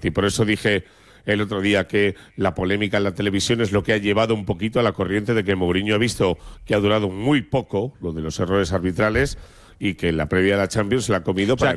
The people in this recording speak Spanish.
fuerte. Y por eso dije el otro día que la polémica en la televisión es lo que ha llevado un poquito a la corriente de que Mourinho ha visto que ha durado muy poco lo de los errores arbitrales y que en la previa de la Champions se la ha comido para